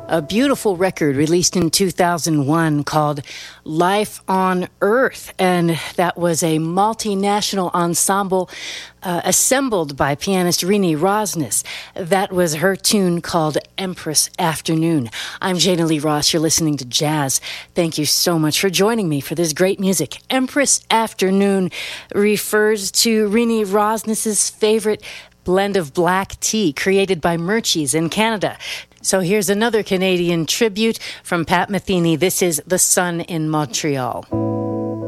A beautiful record released in 2001 called Life on Earth. And that was a multinational ensemble assembled by pianist Rini Rosnes. That was her tune called Empress Afternoon. I'm Jana Lee Ross. You're listening to Jazz. Thank you so much for joining me for this great music. Empress Afternoon refers to Rini Rosnes' favorite blend of black tea created by Murchie's in Canada. So here's another Canadian tribute from Pat Metheny. This is The Sun in Montreal.